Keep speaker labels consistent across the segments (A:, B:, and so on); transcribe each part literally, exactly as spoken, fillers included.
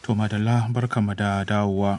A: To madalla barkanmu da dawowa.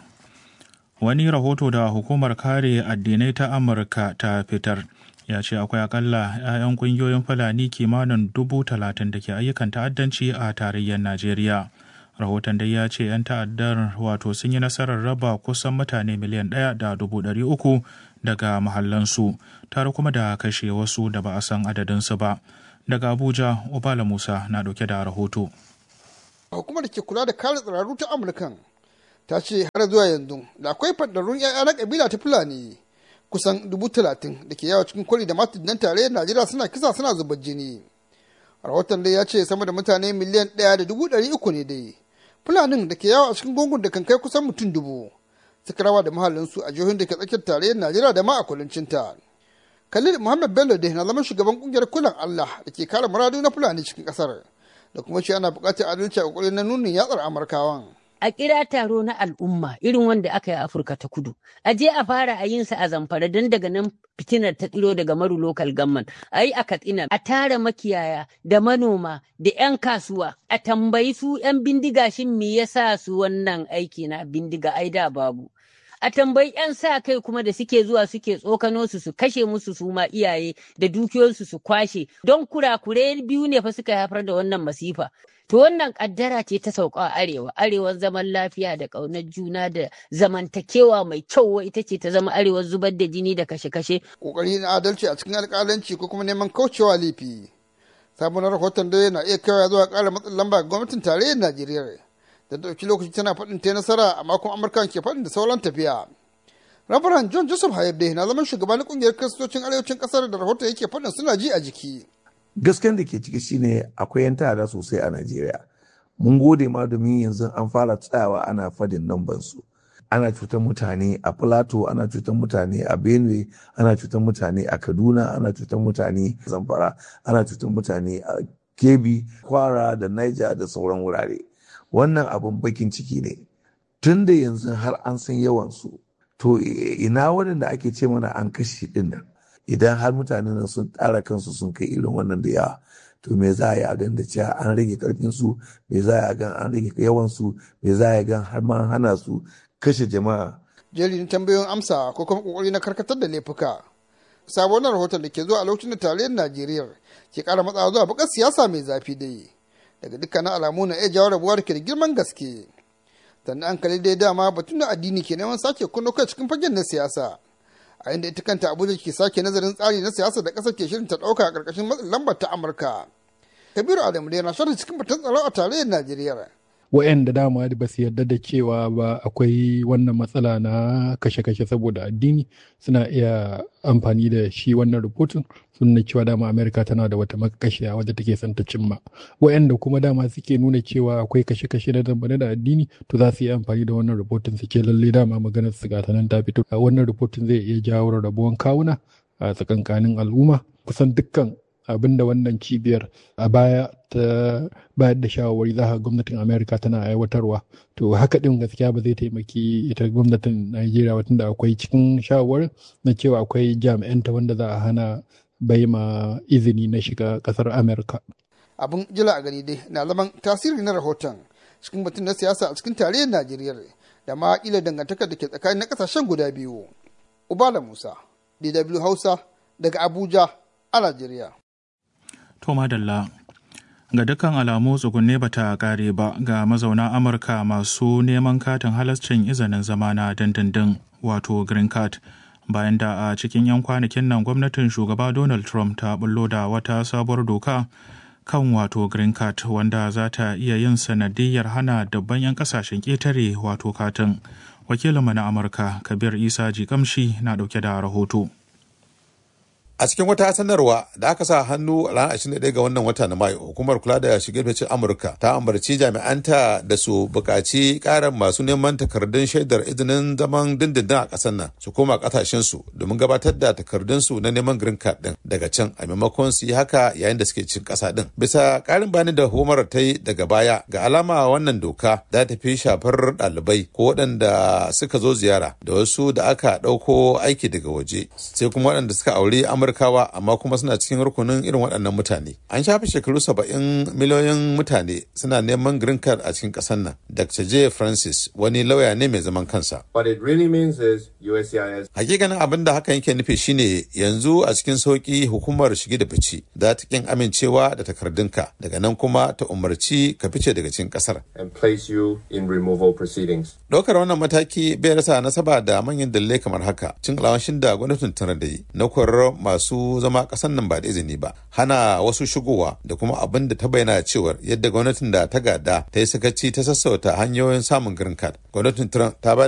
A: Wani rahoto da hukumar kare addinai ta Amurka ta fitar ya ce akwai akalla 'ya'yan ƙungiyoyin Fulani kimanin dubu talatin da ke ayyukan ta'addanci a tarayyar Najeriya. Rahoton dai ya ce 'yan ta'addar wato sun yi nasarar raba kusan mutane miliyan ɗaya da dubu ɗari uku daga mahallansu, tare kuma da kashe wasu da ba a san adadinsu ba. Daga Abuja, Obala Musa na ɗauke da rahoto.
B: Hukumar da ke kula da kare tsiraru ta Amurkan ta ce har zuwa yanzu da akwai fadarrun 'ya'ya na kabila ta Fulani kusan dubu talatin da ke yawa cikin kwari da matunan tarayyar Najeriya suna kisa suna zubar jini. Rahoton dai ya ce sama da mutane miliyan ɗaya da dubu ɗari uku ne dai Fulanin da ke yawa a cikin gungun da kan kai kusan mutum dubu suka rawa da mahallinsu a jihohin da ke tsakiyar tarayyar Najeriya da ma a kudancinta. Khalil Muhammad Bello dai na zama shugaban kungiyar Kulan Allah da ke kare muradu na Fulani cikin kasar da kuma ce ana buƙatar adalci a ƙoƙarin na nunin yatsar Amurkawan.
C: A kira taro na al'umma irin wanda aka yi a Afirka ta Kudu. A je a fara a yin sa a Zamfara don daga nan fitinar ta tsiro daga Maru Local Government. A yi a Katsina, a tara makiyaya da manoma da 'yan kasuwa. A tambayi su 'yan bindiga shin me yasa su wannan aiki na bindiga ai da babu. A tambayi 'yan sa kai kuma da suke zuwa suke tsokano su su kashe musu su ma iyaye da dukiyoyinsu su kwashe don kurakure biyu ne fa suka haifar da wannan masifa. To wannan kaddara ce ta sauka a arewa, arewar zaman lafiya da ƙaunar juna da zamantakewa mai kyau ita ce ta zama arewar zubar da jini da kashe-kashe.
B: Ƙoƙari na adalci a cikin alƙalanci ko kuma neman kaucewa laifi. Sabon rahoton da yana iya kaiwa zuwa ƙara matsin lamba ga gwamnatin tarayyar Najeriya. Da ɗauki lokaci tana faɗin ta nasara a makon Amurka ke faɗin da sauran tafiya. Rabaran John Joseph Hayabde na zaman shugaban ƙungiyar Kiristocin Arewacin ƙasar da rahoton yake faɗin suna ji a jiki.
D: Gasken da ke ciki shine akwai 'yan ta'adda sosai a Najeriya. Mun gode ma domin yanzu an fara tsayawa ana fadin namban su. Ana cutar mutane a Plateau, ana cutar mutane a Benue, ana cutar mutane a Kaduna, ana cutar mutane a Zamfara, ana cutar mutane a Kebbi, Kwara da Niger da sauran wurare. Wannan abin bakin ciki ne. Tun da yanzu har an san yawansu, to ina waɗanda ake ce mana an kashe ɗin nan. Idan har mutanen nan sun tsara kansu sun kai irin wannan da yawa, to me za a yi a gan da cewa an rage karfinsu, me za a gan an rage yawansu, me za a gan har ma hana su kashe jama'a.
B: Jerin tambayoyin amsa ko kuma kokari na karkatar da laifuka. Sabon rahoton da ke zuwa a lokacin da tarayyar Najeriya ke kara matsawa zuwa bakar siyasa mai zafi dai. Daga dukkanin alamu na iya jawo rabuwa da ke da girman gaske. Sannan an kalli dai dama batun da addini ke neman sake kunno kai cikin fagen na siyasa. A inda ita kanta Abuja ke sake nazarin tsari na siyasa da ƙasar ke shirin ta ɗauka a ƙarƙashin matsin lambar ta Amurka. Kabiru Adamu da yana sharhi cikin batun tsaro a tarayyar Najeriya.
E: Wa'yanda dama ba su yarda da cewa ba akwai wannan matsala na kashe-kashe saboda addini suna iya amfani da shi wannan rubutun sun nuna cewa dama Amerika tana da wata makashiya wadda take son ta cimma. Wa'yanda kuma dama suke nuna cewa akwai kashe-kashe na dambane da addini to za su yi amfani da wannan rubutun su ce lalle dama maganar su gata nan ta fito. Wannan rubutun zai iya jawo rarrabuwan kawuna a tsakankanin al'umma kusan dukkan abin da wannan cibiyar a baya ta bayar da shawarwari za a gwamnatin Amerika tana aiwatarwa to haka din gaskiya ba zai taimaki ita gwamnatin Najeriya watan da akwai cikin shawarwarin na cewa akwai jami'anta wanda za a hana bai ma izini na shiga kasar Amerika.
B: Abin jila a gani dai na zaman tasiri na rahoton cikin batun na siyasa a cikin tarayyar Najeriya da ma kila dangantakar da ke tsakanin na kasashen guda biyu. Ubala Musa, D W Hausa daga Abuja a Najeriya.
A: To madalla, ga dukkan alamu tsugunne ba ta kare ba ga mazauna Amurka masu neman katin halascin izinin zama na dindindin wato green card bayan da a cikin 'yan kwanakin nan gwamnatin shugaba Donald Trump ta bullo da wata sabuwar doka kan wato green card wanda za ta iya yin sanadiyyar hana dabban 'yan kasashen ƙetare wato katin. Wakilinmu na Amurka Kabir Isa Jikamshi na ɗauke da rahoto.
F: A cikin wata sanarwa da aka sa hannu a ranar ashirin da ɗaya ga wannan wata na Mayu, hukumar kula da shige da ficen Amurka ta ambarci jami'anta da su buƙaci ƙarin masu neman takardun shaidar izinin zaman dindindin a ƙasar nan su koma ƙasashensu domin gabatar da takardunsu na neman green card ɗin daga can a maimakon su yi haka yayin da suke cikin ƙasa ɗin. Bisa ƙarin bayani da hukumar ta yi daga baya, ga alama wannan doka za ta fi shafar ɗalibai ko waɗanda suka zo ziyara da wasu da aka ɗauko aiki daga waje, sai kuma waɗanda suka aure Amurka Amurkawa amma kuma suna cikin rukunin irin waɗannan mutane. An shafe shekaru saba'in miliyoyin mutane suna neman green card a cikin ƙasar nan. Doctor J. Francis wani lauya ne mai zaman kansa.
G: What it really means is U S C I S.
F: Hakikanin abin da hakan yake nufi shine yanzu a cikin sauki hukumar shige da fice za ta kin amincewa da takardunka daga nan kuma ta umarci ka fice daga cikin ƙasar.
G: And place you in removal proceedings.
F: Ɗaukar wannan mataki bai rasa nasaba da manyan dalilai kamar haka. Cin alawashin da gwamnatin tana da yi na korar masu zama ƙasar nan ba da izini ba, hana wasu shigowa da kuma abin da ta bayyana cewar yadda gwamnatin da ta gada ta yi sakaci ta sassauta hanyoyin samun green card. Gwamnatin Trump ta ba